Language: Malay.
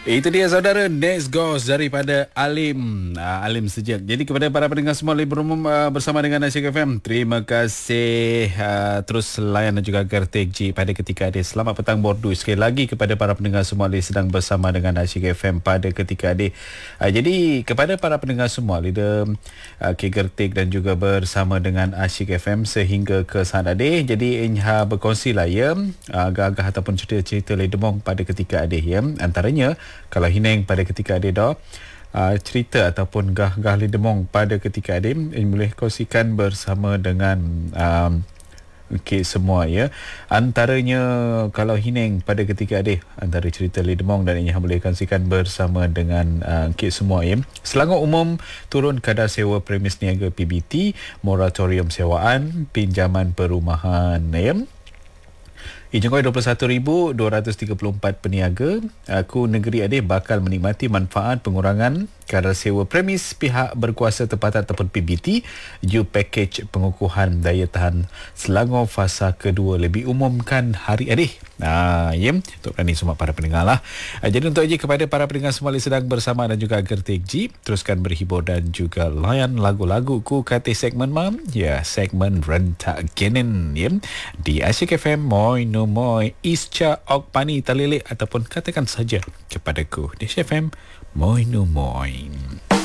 Itu dia saudara, Next Ghost daripada Alim. Alim Sejak. Jadi kepada para pendengar semua Libur Umum bersama dengan Asyik FM, terima kasih terus layan dan juga gertik G pada ketika adik. Selamat petang bordu sekali lagi kepada para pendengar semua sedang bersama dengan Asyik FM pada ketika adik. Jadi kepada para pendengar semua leader gertik dan juga bersama dengan Asyik FM sehingga ke saat adik. Jadi Inha berkongsi lah ya, agak-agak ataupun cerita-cerita ledemong pada ketika adik ya. Antaranya kalau Hineng pada ketika ada dah cerita ataupun gah-gah lidemong pada ketika ada boleh kongsikan bersama dengan okey semua ya. Antaranya kalau Hineng pada ketika ada antara cerita lidemong dan yang boleh kongsikan bersama dengan semua ya. Selangor Umum turun kadar sewa premis niaga PBT, moratorium sewaan, pinjaman perumahan ya. Ijengkoi 21,234 peniaga. Aku Negeri Adik bakal menikmati manfaat pengurangan kadar sewa premis pihak berkuasa tempatan ataupun PBT. You package pengukuhan daya tahan Selangor fasa kedua lebih umumkan hari Adik. Ya, untuk ini semua para pendengar lah. Jadi untuk kepada para pendengar semua yang sedang bersama dan juga gertik G, teruskan berhibur dan juga layan lagu-laguku kata segmen mam. Ya, segmen Rentak Genin ya. Di Asyik FM Moi No Moi Isca Okpani Talele ataupun katakan saja kepadaku di Asyik FM Moi No Moi.